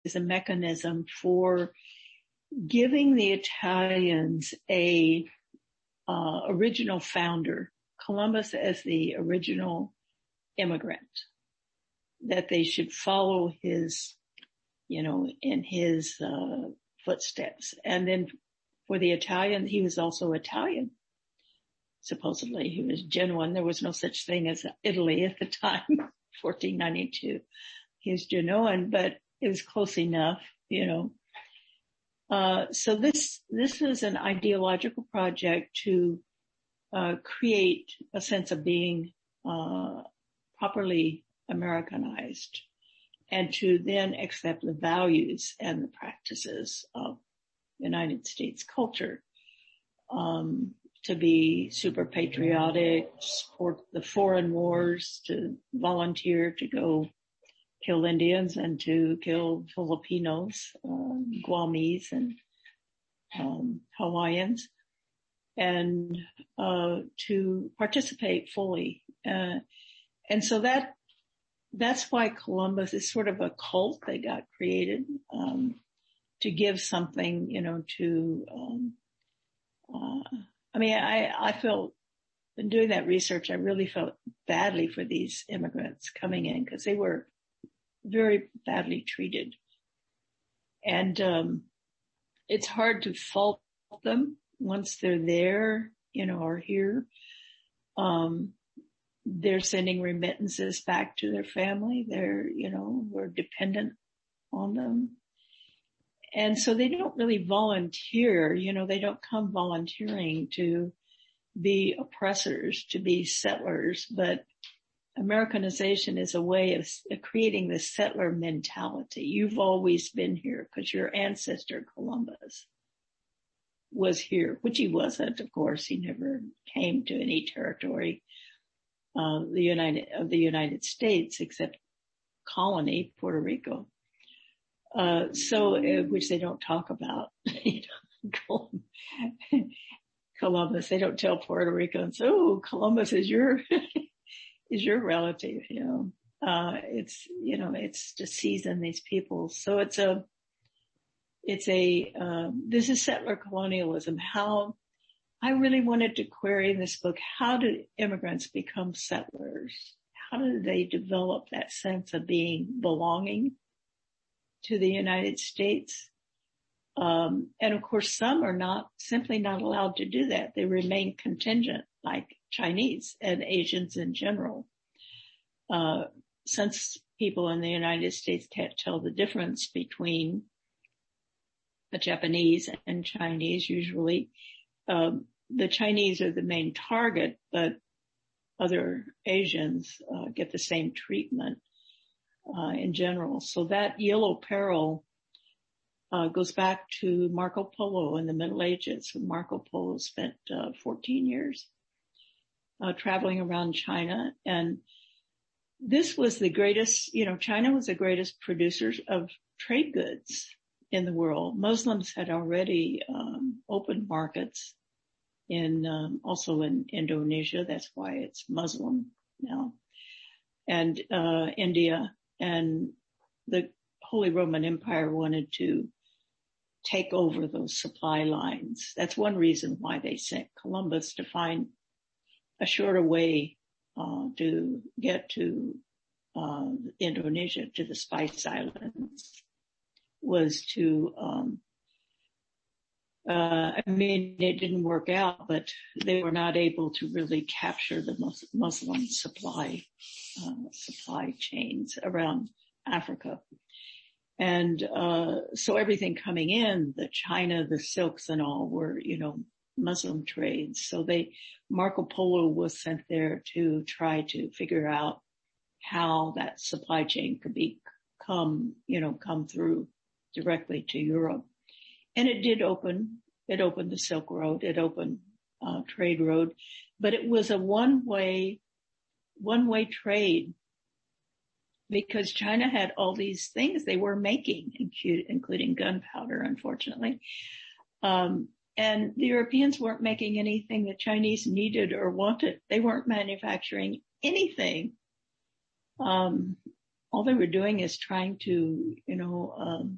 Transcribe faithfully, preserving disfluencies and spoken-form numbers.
is a mechanism for giving the Italians a uh, original founder, Columbus as the original immigrant, that they should follow his, you know, in his uh, footsteps. And then for the Italian, he was also Italian. Supposedly he was Genoan. There was no such thing as Italy at the time, fourteen ninety-two. He was Genoan, but it was close enough, you know. Uh, so this, this is an ideological project to, uh, create a sense of being, uh, properly Americanized and to then accept the values and the practices of United States culture, um, to be super patriotic, support the foreign wars, to volunteer to go kill Indians and to kill Filipinos, uh, Guamese and um, Hawaiians, and uh, to participate fully. Uh, and so that that's why Columbus is sort of a cult that got created um, to give something, you know, to. Um, uh, I mean, I I felt in doing that research, I really felt badly for these immigrants coming in because they were very badly treated. And, um, it's hard to fault them once they're there, you know, or here. Um, they're sending remittances back to their family. They're, you know, we're dependent on them. And so they don't really volunteer, you know, they don't come volunteering to be oppressors, to be settlers, but Americanization is a way of creating the settler mentality. You've always been here because your ancestor Columbus was here, which he wasn't, of course. He never came to any territory uh, the United of the United States except colony Puerto Rico. Uh, so, uh, which they don't talk about. you know, Columbus, they don't tell Puerto Ricans, oh, Columbus is your is your relative, you know. Uh, it's, you know, it's to season these people. So it's a, it's a, um, this is settler colonialism. How, I really wanted to query in this book, how do immigrants become settlers? How do they develop that sense of being belonging to the United States? Um, and of course, some are not, simply not allowed to do that. They remain contingent, like Chinese and Asians in general. Uh, since people in the United States can't tell the difference between the Japanese and Chinese, usually, um, the Chinese are the main target, but other Asians, uh, get the same treatment, uh, in general. So that yellow peril, uh, goes back to Marco Polo in the Middle Ages. Marco Polo spent, uh, fourteen years Uh, traveling around China. And this was the greatest, you know, China was the greatest producers of trade goods in the world. Muslims had already um, opened markets in, um, also in Indonesia. That's why it's Muslim now. And uh, India, and the Holy Roman Empire wanted to take over those supply lines. That's one reason why they sent Columbus, to find a shorter way uh, to get to uh, Indonesia, to the Spice Islands, was to, um, uh, I mean, it didn't work out, but they were not able to really capture the mus- Muslim supply, uh, supply chains around Africa. And uh, so everything coming in, the China, the silks and all were, you know, Muslim trades. So they, Marco Polo was sent there to try to figure out how that supply chain could be come, you know, come through directly to Europe. And it did open, it opened the Silk Road, it opened uh trade road, but it was a one way, one way trade, because China had all these things they were making, including gunpowder, unfortunately. Um, And the Europeans weren't making anything the Chinese needed or wanted. They weren't manufacturing anything. Um, all they were doing is trying to, you know, um,